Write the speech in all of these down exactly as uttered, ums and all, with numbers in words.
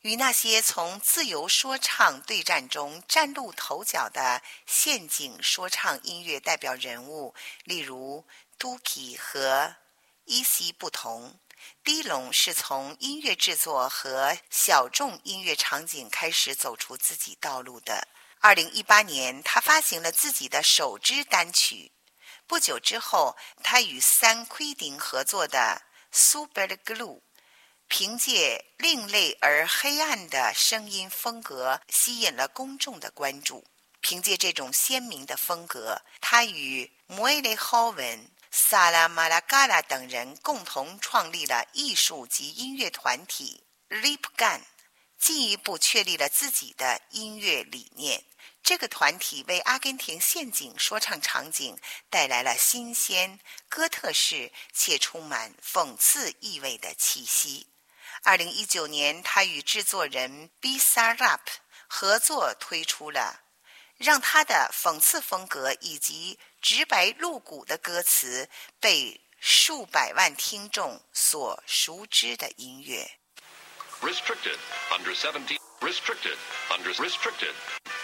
与那些从自由说唱对战中崭露头角的陷阱说唱音乐代表人物，例如 Dookie 和 Easy 不同，迪龙是从音乐制作和小众音乐场景开始走出自己道路的。二零一八年，他发行了自己的首支单曲。不久之后，他与Sam Quiding合作的 Super Glue凭借另类而黑暗的声音风格吸引了公众的关注。凭借这种鲜明的风格，他与 Moele Hoven、Sala Malagala 等人共同创立了艺术及音乐团体 Rip Gun， 进一步确立了自己的音乐理念。这个团体为阿根廷陷阱说唱场景带来了新鲜、哥特式且充满讽刺意味的气息。二零一九年，他与制作人 Bizarrap 合作推出了让他的讽刺风格以及直白露骨的歌词被数百万听众所熟知的音乐。 Restricted under seventeen Restricted under Restricted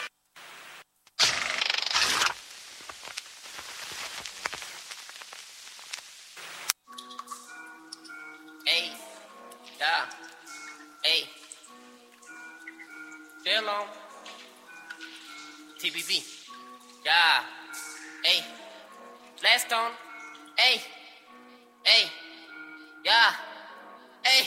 Hey, yeah, hey, J-Long, T B B, yeah, hey, Last on, hey, hey, yeah.